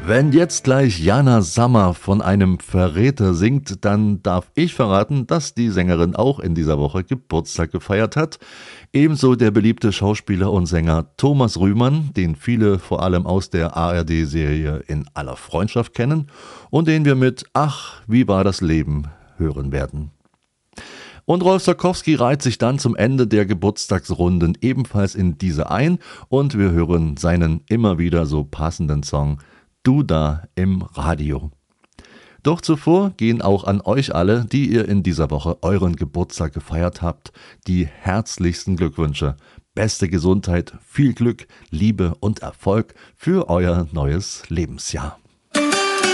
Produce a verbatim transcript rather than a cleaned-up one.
Wenn jetzt gleich Jana Sammer von einem Verräter singt, dann darf ich verraten, dass die Sängerin auch in dieser Woche Geburtstag gefeiert hat. Ebenso der beliebte Schauspieler und Sänger Thomas Rühmann, den viele vor allem aus der A R D-Serie In aller Freundschaft kennen und den wir mit Ach, wie war das Leben hören werden. Und Rolf Sakowski reiht sich dann zum Ende der Geburtstagsrunden ebenfalls in diese ein und wir hören seinen immer wieder so passenden Song Du da im Radio. Doch zuvor gehen auch an euch alle, die ihr in dieser Woche euren Geburtstag gefeiert habt, die herzlichsten Glückwünsche. Beste Gesundheit, viel Glück, Liebe und Erfolg für euer neues Lebensjahr.